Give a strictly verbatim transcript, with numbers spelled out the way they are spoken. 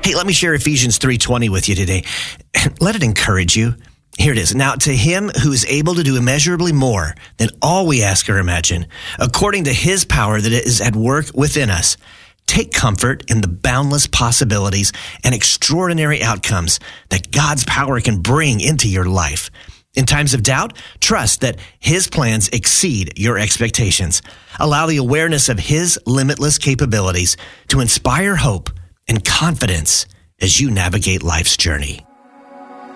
Hey, let me share Ephesians three twenty with you today. Let it encourage you. Here it is. Now, to him who is able to do immeasurably more than all we ask or imagine, according to his power that is at work within us, take comfort in the boundless possibilities and extraordinary outcomes that God's power can bring into your life. In times of doubt, trust that his plans exceed your expectations. Allow the awareness of his limitless capabilities to inspire hope and confidence as you navigate life's journey.